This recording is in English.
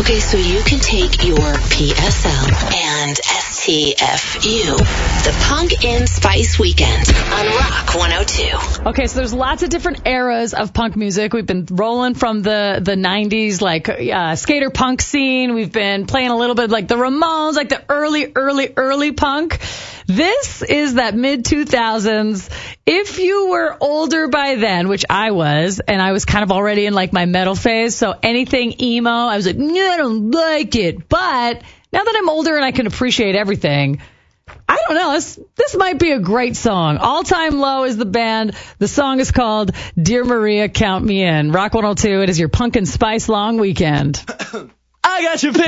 Okay, so you can take your PSL and STFU, the Punk and Spice Weekend on Rock 102. Okay, so there's lots of different eras of punk music. We've been rolling from the 90s, like skater punk scene. We've been playing a little bit like the Ramones, like the early punk. This is that mid-2000s. If you were older by then, which I was, and I was kind of already in like my metal phase, so anything emo, I was like, I don't like it. But now that I'm older and I can appreciate everything, I don't know, this might be a great song. All Time Low is the band. The song is called Dear Maria, Count Me In. Rock 102, it is your Punk and Spice long weekend. I got your